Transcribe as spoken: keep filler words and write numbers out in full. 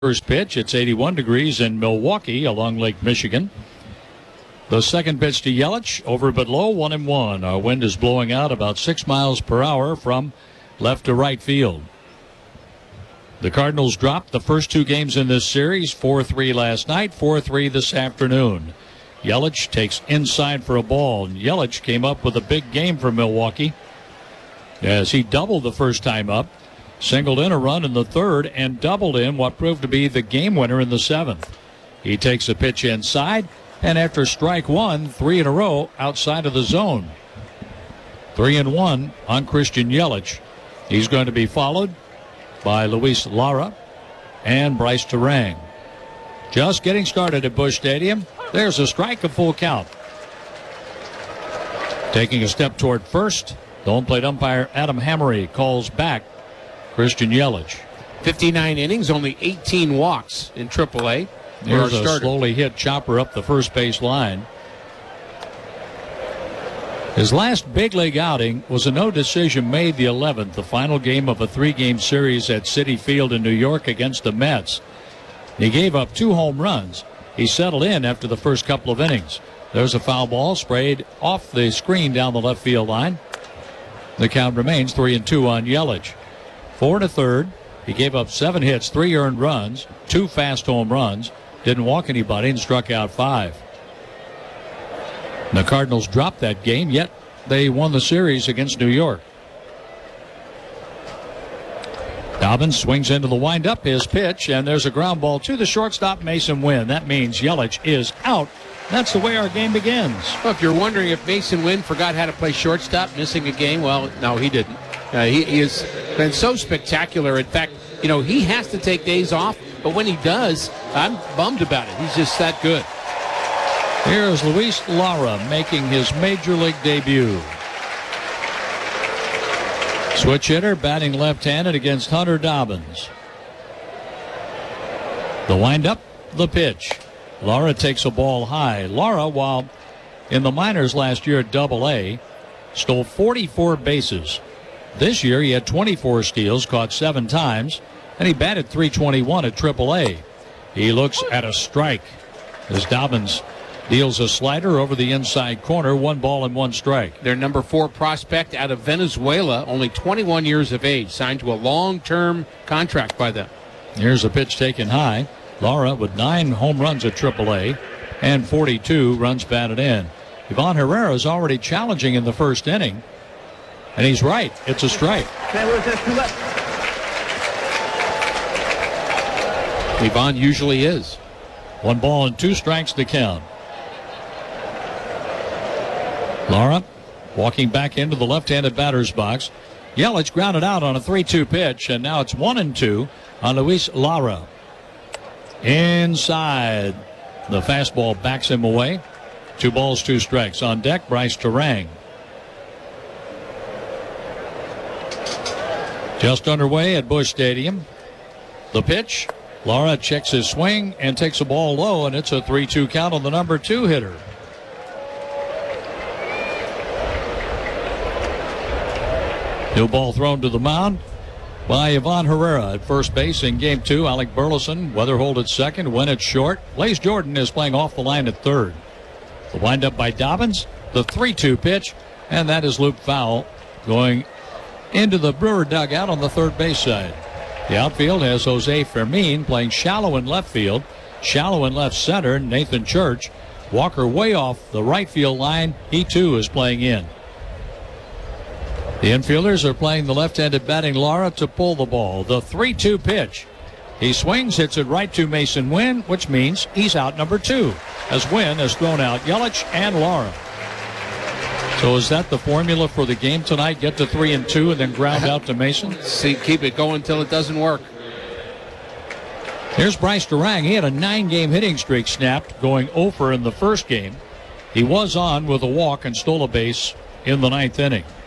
First pitch, it's eighty-one degrees in Milwaukee along Lake Michigan. The second pitch to Yelich, over but low, one and one. Our wind is blowing out about six miles per hour from left to right field. The Cardinals dropped the first two games in this series, four three last night, four three this afternoon. Yelich takes inside for a ball, and Yelich came up with a big game for Milwaukee as he doubled the first time up. Singled in a run in the third and doubled in what proved to be the game winner in the seventh. He takes a pitch inside, and after strike one, three in a row outside of the zone. Three and one on Christian Yelich. He's going to be followed by Luis Lara and Bryce Turang. Just getting started at Busch Stadium. There's a strike, a full count. Taking a step toward first, the home plate umpire Adam Hammery calls back Christian Yelich. fifty-nine innings, only eighteen walks in triple A. There's a slowly hit chopper up the first base line. His last big league outing was a no decision May the eleventh, the final game of a three-game series at Citi Field in New York against the Mets. He gave up two home runs. He settled in after the first couple of innings. There's a foul ball sprayed off the screen down the left field line. The count remains three and two on Yelich. Four and a third. He gave up seven hits, three earned runs, two fast home runs, didn't walk anybody, and struck out five. The Cardinals dropped that game, yet they won the series against New York. Dobbins swings into the windup, his pitch, and there's a ground ball to the shortstop, Mason Wynn. That means Yelich is out. That's the way our game begins. Well, if you're wondering if Mason Wynn forgot how to play shortstop, missing a game, well, no, he didn't. Uh, he, he has been so spectacular. In fact, you know, he has to take days off, but when he does, I'm bummed about it. He's just that good. Here's Luis Lara making his major league debut. Switch hitter, batting left-handed against Hunter Dobbins. The windup, the pitch. Lara takes a ball high. Lara, while in the minors last year at Double A, stole forty-four bases. This year he had twenty-four steals, caught seven times, and he batted three twenty-one at Triple A. He looks at a strike as Dobbins deals a slider over the inside corner, one ball and one strike. Their number four prospect out of Venezuela, only twenty-one years of age, signed to a long-term contract by them. Here's a pitch taken high. Lara with nine home runs at Triple A and forty-two runs batted in. Ivan Herrera is already challenging in the first inning. And he's right. It's a strike. Ivan usually is. One ball and two strikes to count. Lara walking back into the left-handed batter's box. Yelich grounded out on a three two pitch, and now it's one and two on Luis Lara. Inside. The fastball backs him away. Two balls, two strikes. On deck, Bryce Turang. Just underway at Busch Stadium. The pitch. Lara checks his swing and takes a ball low, and it's a three two count on the number two hitter. New ball thrown to the mound by Ivan Herrera at first base in game two. Alec Burleson, Weatherhold at second, Wynn at short. Blaze Jordan is playing off the line at third. The windup by Dobbins, the three two pitch, and that is looped foul going into the Brewer dugout on the third base side. The outfield has Jose Fermin playing shallow in left field, shallow in left center, Nathan Church. Walker way off the right field line. He too is playing in. The infielders are playing the left-handed batting Lara to pull the ball. The three two pitch. He swings, hits it right to Mason Wynn, which means he's out number two, as Wynn has thrown out Yelich and Lara. So is that the formula for the game tonight? Get to three and two and then ground out to Mason? See, keep it going until it doesn't work. Here's Bryce Turang. He had a nine-game hitting streak snapped, going over in the first game. He was on with a walk and stole a base in the ninth inning.